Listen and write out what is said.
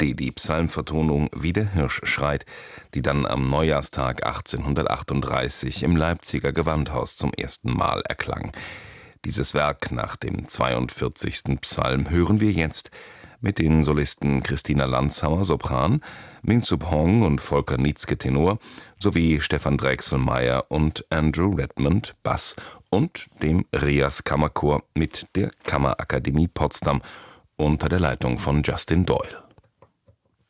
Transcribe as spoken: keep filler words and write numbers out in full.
die die Psalmvertonung Wie der Hirsch schreit, die dann am Neujahrstag achtzehnhundertachtunddreißig im Leipziger Gewandhaus zum ersten Mal erklang. Dieses Werk nach dem zweiundvierzigsten Psalm hören wir jetzt mit den Solisten Christina Landshauer, Sopran, Min-Sub Hong und Volker Nietzsche, Tenor, sowie Stefan Drechselmeier und Andrew Redmond, Bass, und dem Rias Kammerchor mit der Kammerakademie Potsdam unter der Leitung von Justin Doyle.